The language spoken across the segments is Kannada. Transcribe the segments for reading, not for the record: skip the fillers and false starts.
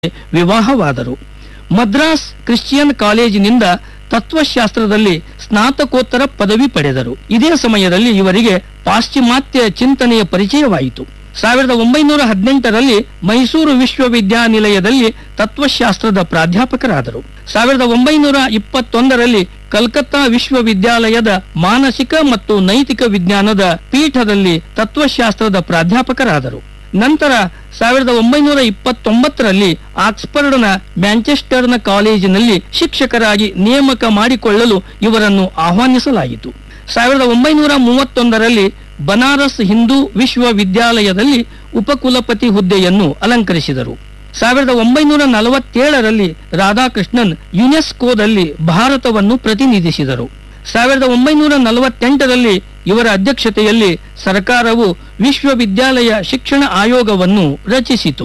ವಿವಾಹವಾದರು. ಮದ್ರಾಸ್ ಕ್ರಿಶ್ಚಿಯನ್ ಕಾಲೇಜಿನಿಂದ ತತ್ವಶಾಸ್ತ್ರದಲ್ಲಿ ಸ್ನಾತಕೋತ್ತರ ಪದವಿ ಪಡೆದರು. ಇದೇ ಸಮಯದಲ್ಲಿ ಇವರಿಗೆ ಪಾಶ್ಚಿಮಾತ್ಯ ಚಿಂತನೆಯ ಪರಿಚಯವಾಯಿತು. 1918ರಲ್ಲಿ ಮೈಸೂರು ವಿಶ್ವವಿದ್ಯಾನಿಲಯದಲ್ಲಿ ತತ್ವಶಾಸ್ತ್ರದ ಪ್ರಾಧ್ಯಾಪಕರಾದರು. 1921ರಲ್ಲಿ ಕಲ್ಕತ್ತಾ ವಿಶ್ವವಿದ್ಯಾಲಯದ ಮಾನಸಿಕ ಮತ್ತು ನೈತಿಕ ವಿಜ್ಞಾನದ ಪೀಠದಲ್ಲಿ ತತ್ವಶಾಸ್ತ್ರದ ಪ್ರಾಧ್ಯಾಪಕರಾದರು. ನಂತರ 1929ರಲ್ಲಿ ಆಕ್ಸ್ಫರ್ಡ್ನ ಮ್ಯಾಂಚೆಸ್ಟರ್ನ ಕಾಲೇಜಿನಲ್ಲಿ ಶಿಕ್ಷಕರಾಗಿ ನೇಮಕ ಮಾಡಿಕೊಳ್ಳಲು ಇವರನ್ನು ಆಹ್ವಾನಿಸಲಾಯಿತು. 1931ರಲ್ಲಿ ಬನಾರಸ್ ಹಿಂದೂ ವಿಶ್ವವಿದ್ಯಾಲಯದಲ್ಲಿ ಉಪಕುಲಪತಿ ಹುದ್ದೆಯನ್ನು ಅಲಂಕರಿಸಿದರು. 1947ರಲ್ಲಿ ರಾಧಾಕೃಷ್ಣನ್ ಯುನೆಸ್ಕೋದಲ್ಲಿ ಭಾರತವನ್ನು ಪ್ರತಿನಿಧಿಸಿದರು. 1948ರಲ್ಲಿ ಇವರ ಅಧ್ಯಕ್ಷತೆಯಲ್ಲಿ ಸರ್ಕಾರವು ವಿಶ್ವವಿದ್ಯಾಲಯ ಶಿಕ್ಷಣ ಆಯೋಗವನ್ನು ರಚಿಸಿತು.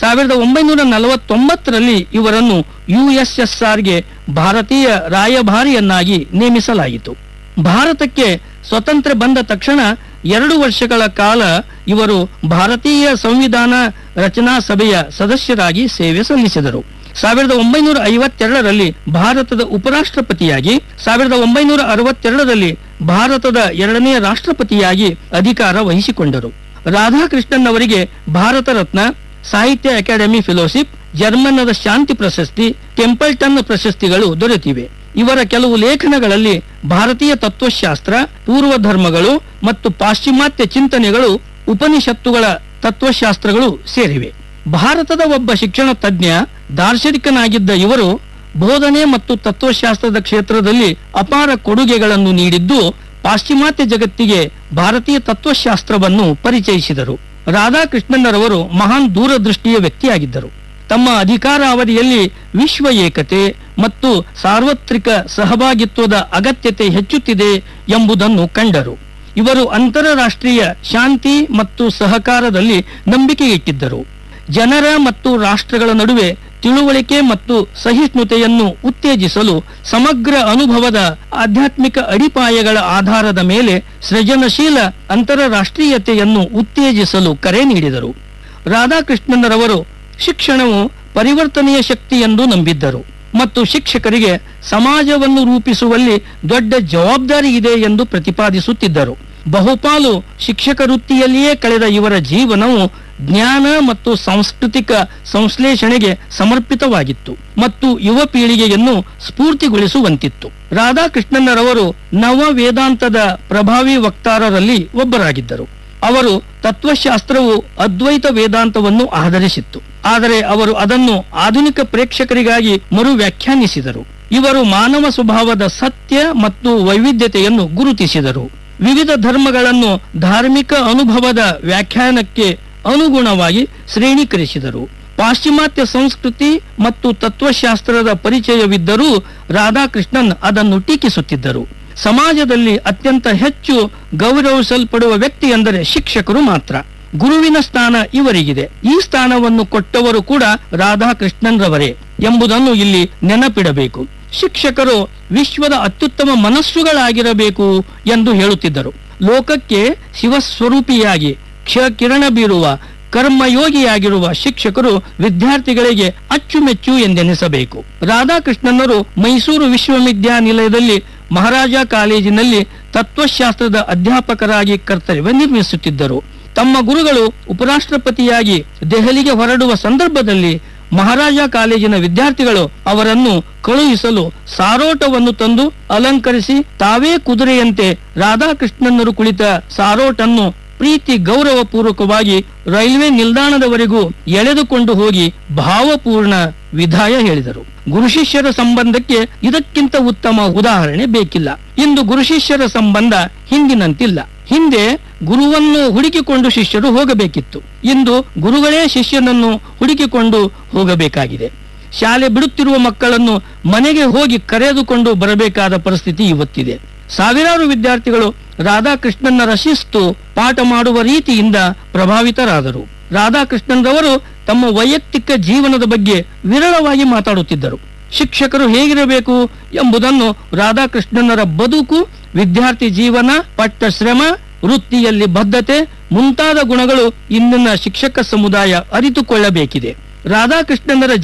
1949ರಲ್ಲಿ ಇವರನ್ನು USSRಗೆ ಭಾರತೀಯ ರಾಯಭಾರಿಯನ್ನಾಗಿ ನೇಮಿಸಲಾಯಿತು. ಭಾರತಕ್ಕೆ ಸ್ವತಂತ್ರ ಬಂದ ತಕ್ಷಣ 2 ವರ್ಷಗಳ ಕಾಲ ಇವರು ಭಾರತೀಯ ಸಂವಿಧಾನ ರಚನಾ ಸಭೆಯ ಸದಸ್ಯರಾಗಿ ಸೇವೆ ಸಲ್ಲಿಸಿದರು. 1952ರಲ್ಲಿ ಭಾರತದ ಉಪರಾಷ್ಟ್ರಪತಿಯಾಗಿ, 1962ರಲ್ಲಿ ಭಾರತದ 2ನೇ ರಾಷ್ಟ್ರಪತಿಯಾಗಿ ಅಧಿಕಾರ ವಹಿಸಿಕೊಂಡರು. ರಾಧಾಕೃಷ್ಣನ್ ಅವರಿಗೆ ಭಾರತ ರತ್ನ, ಸಾಹಿತ್ಯ ಅಕಾಡೆಮಿ ಫೆಲೋಶಿಪ್, ಜರ್ಮನ್ನದ ಶಾಂತಿ ಪ್ರಶಸ್ತಿ, ಟೆಂಪಲ್ಟನ್ ಪ್ರಶಸ್ತಿಗಳು ದೊರೆತಿವೆ. ಇವರ ಕೆಲವು ಲೇಖನಗಳಲ್ಲಿ ಭಾರತೀಯ ತತ್ವಶಾಸ್ತ್ರ, ಪೂರ್ವ ಧರ್ಮಗಳು ಮತ್ತು ಪಾಶ್ಚಿಮಾತ್ಯ ಚಿಂತನೆಗಳು, ಉಪನಿಷತ್ತುಗಳ ತತ್ವಶಾಸ್ತ್ರಗಳು ಸೇರಿವೆ. ಭಾರತದ ಒಬ್ಬ ಶಿಕ್ಷಣ ತಜ್ಞ, ದಾರ್ಶನಿಕನಾಗಿದ್ದ ಇವರು ಬೋಧನೆ ಮತ್ತು ತತ್ವಶಾಸ್ತ್ರದ ಕ್ಷೇತ್ರದಲ್ಲಿ ಅಪಾರ ಕೊಡುಗೆಗಳನ್ನು ನೀಡಿದ್ದು, ಪಾಶ್ಚಿಮಾತ್ಯ ಜಗತ್ತಿಗೆ ಭಾರತೀಯ ತತ್ವಶಾಸ್ತ್ರವನ್ನು ಪರಿಚಯಿಸಿದರು. ರಾಧಾಕೃಷ್ಣನ್ನರವರು ಮಹಾನ್ ದೂರದೃಷ್ಟಿಯ ವ್ಯಕ್ತಿಯಾಗಿದ್ದರು. ತಮ್ಮ ಅಧಿಕಾರಾವಧಿಯಲ್ಲಿ ವಿಶ್ವ ಏಕತೆ ಮತ್ತು ಸಾರ್ವತ್ರಿಕ ಸಹಭಾಗಿತ್ವದ ಅಗತ್ಯತೆ ಹೆಚ್ಚುತ್ತಿದೆ ಎಂಬುದನ್ನು ಕಂಡರು. ಇವರು ಅಂತಾರಾಷ್ಟ್ರೀಯ ಶಾಂತಿ ಮತ್ತು ಸಹಕಾರದಲ್ಲಿ ನಂಬಿಕೆ ಇಟ್ಟಿದ್ದರು. ಜನರ ಮತ್ತು ರಾಷ್ಟ್ರಗಳ ನಡುವೆ ತಿಳುವಳಿಕೆ ಮತ್ತು ಸಹಿಷ್ಣುತೆಯನ್ನು ಉತ್ತೇಜಿಸಲು ಸಮಗ್ರ ಅನುಭವದ ಆಧ್ಯಾತ್ಮಿಕ ಅಡಿಪಾಯಗಳ ಆಧಾರದ ಮೇಲೆ ಸೃಜನಶೀಲ ಅಂತಾರಾಷ್ಟ್ರೀಯತೆಯನ್ನು ಉತ್ತೇಜಿಸಲು ಕರೆ ನೀಡಿದರು. ರಾಧಾಕೃಷ್ಣನ್ನರವರು ಶಿಕ್ಷಣವು ಪರಿವರ್ತನೆಯ ಶಕ್ತಿ ಎಂದು ನಂಬಿದ್ದರು ಮತ್ತು ಶಿಕ್ಷಕರಿಗೆ ಸಮಾಜವನ್ನು ರೂಪಿಸುವಲ್ಲಿ ದೊಡ್ಡ ಜವಾಬ್ದಾರಿ ಇದೆ ಎಂದು ಪ್ರತಿಪಾದಿಸುತ್ತಿದ್ದರು. ಬಹುಪಾಲು ಶಿಕ್ಷಕ ವೃತ್ತಿಯಲ್ಲಿಯೇ ಕಳೆದ ಇವರ ಜೀವನವು ಜ್ಞಾನ ಮತ್ತು ಸಾಂಸ್ಕೃತಿಕ ಸಂಶ್ಲೇಷಣೆಗೆ ಸಮರ್ಪಿತವಾಗಿತ್ತು ಮತ್ತು ಯುವ ಪೀಳಿಗೆಯನ್ನು ಸ್ಫೂರ್ತಿಗೊಳಿಸುವಂತಿತ್ತು. ರಾಧಾಕೃಷ್ಣನ್ನರವರು ನವ ವೇದಾಂತದ ಪ್ರಭಾವಿ ವಕ್ತಾರರಲ್ಲಿ ಒಬ್ಬರಾಗಿದ್ದರು. ಅವರು ತತ್ವಶಾಸ್ತ್ರವು ಅದ್ವೈತ ವೇದಾಂತವನ್ನು ಆಧರಿಸಿತ್ತು, ಆದರೆ ಅವರು ಅದನ್ನು ಆಧುನಿಕ ಪ್ರೇಕ್ಷಕರಿಗಾಗಿ ಮರು ವ್ಯಾಖ್ಯಾನಿಸಿದರು. ಇವರು ಮಾನವ ಸ್ವಭಾವದ ಸತ್ಯ ಮತ್ತು ವೈವಿಧ್ಯತೆಯನ್ನು ಗುರುತಿಸಿದರು. ವಿವಿಧ ಧರ್ಮಗಳನ್ನು ಧಾರ್ಮಿಕ ಅನುಭವದ ವ್ಯಾಖ್ಯಾನಕ್ಕೆ ಅನುಗುಣವಾಗಿ ಶ್ರೇಣೀಕರಿಸಿದರು. ಪಾಶ್ಚಿಮಾತ್ಯ ಸಂಸ್ಕೃತಿ ಮತ್ತು ತತ್ವಶಾಸ್ತ್ರದ ಪರಿಚಯವಿದ್ದರೂ ರಾಧಾಕೃಷ್ಣನ್ ಅದನ್ನು ಟೀಕಿಸುತ್ತಿದ್ದರು. ಸಮಾಜದಲ್ಲಿ ಅತ್ಯಂತ ಹೆಚ್ಚು ಗೌರವಿಸಲ್ಪಡುವ ವ್ಯಕ್ತಿ ಎಂದರೆ ಶಿಕ್ಷಕರು ಮಾತ್ರ. ಗುರುವಿನ ಸ್ಥಾನ ಇವರಿಗಿದೆ. ಈ ಸ್ಥಾನವನ್ನು ಕೊಟ್ಟವರು ಕೂಡ ರಾಧಾಕೃಷ್ಣನ್ರವರೇ ಎಂಬುದನ್ನು ಇಲ್ಲಿ ನೆನಪಿಡಬೇಕು. ಶಿಕ್ಷಕರು ವಿಶ್ವದ ಅತ್ಯುತ್ತಮ ಮನಸ್ಸುಗಳಾಗಿರಬೇಕು ಎಂದು ಹೇಳುತ್ತಿದ್ದರು. ಲೋಕಕ್ಕೆ ಶಿವಸ್ವರೂಪಿಯಾಗಿ ಕಿರಣ ಬೀರುವ ಕರ್ಮಯೋಗಿಯಾಗಿರುವ ಶಿಕ್ಷಕರು ವಿದ್ಯಾರ್ಥಿಗಳಿಗೆ ಅಚ್ಚುಮೆಚ್ಚು ಎಂದೆನಿಸಬೇಕು. ರಾಧಾಕೃಷ್ಣನ್ನರು ಮೈಸೂರು ವಿಶ್ವವಿದ್ಯಾನಿಲಯದಲ್ಲಿ ಮಹಾರಾಜ ಕಾಲೇಜಿನಲ್ಲಿ ತತ್ವಶಾಸ್ತ್ರದ ಅಧ್ಯಾಪಕರಾಗಿ ಕರ್ತವ್ಯ ನಿರ್ವಹಿಸುತ್ತಿದ್ದರು. ತಮ್ಮ ಗುರುಗಳು ಉಪರಾಷ್ಟ್ರಪತಿಯಾಗಿ ದೆಹಲಿಗೆ ಹೊರಡುವ ಸಂದರ್ಭದಲ್ಲಿ ಮಹಾರಾಜ ಕಾಲೇಜಿನ ವಿದ್ಯಾರ್ಥಿಗಳು ಅವರನ್ನು ಕಳುಹಿಸಲು ಸಾರೋಟವನ್ನು ತಂದು ಅಲಂಕರಿಸಿ ತಾವೇ ಕುದುರೆಯಂತೆ ರಾಧಾಕೃಷ್ಣನ್ನರು ಕುಳಿತ ಸಾರೋಟನ್ನು ಪ್ರೀತಿ ಗೌರವ ಪೂರ್ವಕವಾಗಿ ರೈಲ್ವೆ ನಿಲ್ದಾಣದವರೆಗೂ ಎಳೆದುಕೊಂಡು ಹೋಗಿ ಭಾವಪೂರ್ಣ ವಿದಾಯ ಹೇಳಿದರು. ಗುರು ಶಿಷ್ಯರ ಸಂಬಂಧಕ್ಕೆ ಇದಕ್ಕಿಂತ ಉತ್ತಮ ಉದಾಹರಣೆ ಬೇಕಿಲ್ಲ. ಇಂದು ಗುರು ಶಿಷ್ಯರ ಸಂಬಂಧ ಹಿಂದಿನಂತಿಲ್ಲ. ಹಿಂದೆ ಗುರುವನ್ನು ಹುಡುಕಿಕೊಂಡು ಶಿಷ್ಯರು ಹೋಗಬೇಕಿತ್ತು. ಇಂದು ಗುರುಗಳೇ ಶಿಷ್ಯನನ್ನು ಹುಡುಕಿಕೊಂಡು ಹೋಗಬೇಕಾಗಿದೆ. ಶಾಲೆ ಬಿಡುತ್ತಿರುವ ಮಕ್ಕಳನ್ನು ಮನೆಗೆ ಹೋಗಿ ಕರೆದುಕೊಂಡು ಬರಬೇಕಾದ ಪರಿಸ್ಥಿತಿ ಇವತ್ತಿದೆ. ಸಾವಿರಾರು ವಿದ್ಯಾರ್ಥಿಗಳು ರಾಧಾಕೃಷ್ಣನ್ನರ ಶಿಸ್ತು, ಪಾಠ ಮಾಡುವ ರೀತಿಯಿಂದ ಪ್ರಭಾವಿತರಾದರು. ರಾಧಾಕೃಷ್ಣನ್ರವರು ತಮ್ಮ ವೈಯಕ್ತಿಕ ಜೀವನದ ಬಗ್ಗೆ ವಿರಳವಾಗಿ ಮಾತಾಡುತ್ತಿದ್ದರು. ಶಿಕ್ಷಕರು ಹೇಗಿರಬೇಕು ಎಂಬುದನ್ನು ರಾಧಾಕೃಷ್ಣನ್ನರ ಬದುಕು, ವಿದ್ಯಾರ್ಥಿ ಜೀವನ, ಪಟ್ಟ ಶ್ರಮ, ವೃತ್ತಿಯಲ್ಲಿ ಬದ್ಧತೆ ಮುಂತಾದ ಗುಣಗಳು ಇಂದಿನ ಶಿಕ್ಷಕ ಸಮುದಾಯ ಅರಿತುಕೊಳ್ಳಬೇಕಿದೆ. ರಾಧಾಕೃಷ್ಣನ್ನರ